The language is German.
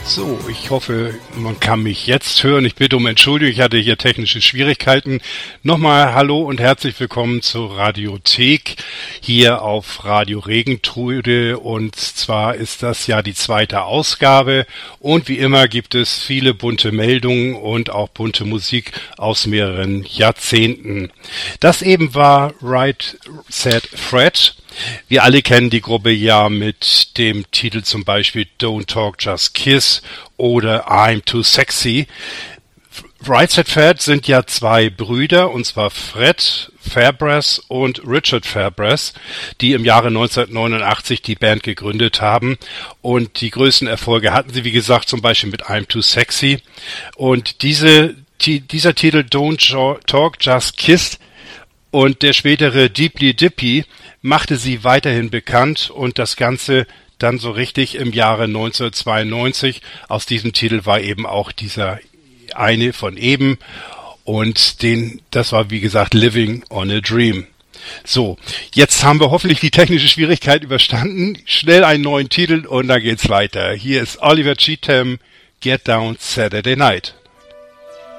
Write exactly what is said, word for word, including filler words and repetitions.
So, ich hoffe, man kann mich jetzt hören. Ich bitte um Entschuldigung, ich hatte hier technische Schwierigkeiten. Nochmal hallo und herzlich willkommen zur Radiothek hier auf Radio Regentrude. Und zwar ist das ja die zweite Ausgabe. Und wie immer gibt es viele bunte Meldungen und auch bunte Musik aus mehreren Jahrzehnten. Das eben war Right Said Fred. Wir alle kennen die Gruppe ja mit dem Titel zum Beispiel Don't Talk, Just Kiss oder I'm Too Sexy. Right Said Fred sind ja zwei Brüder, und zwar Fred Fairbrass und Richard Fairbrass, die im Jahre neunzehnhundertneunundachtzig die Band gegründet haben. Und die größten Erfolge hatten sie, wie gesagt, zum Beispiel mit I'm Too Sexy. Und diese, dieser Titel Don't Talk, Just Kiss und der spätere Deeply Dippy machte sie weiterhin bekannt, und das Ganze dann so richtig im Jahre neunzehnhundertzweiundneunzig. Aus diesem Titel war eben auch dieser eine von eben, und den, das war wie gesagt Living on a Dream. So, jetzt haben wir hoffentlich die technische Schwierigkeit überstanden. Schnell einen neuen Titel und dann geht's weiter. Hier ist Oliver Cheatham, Get Down Saturday Night.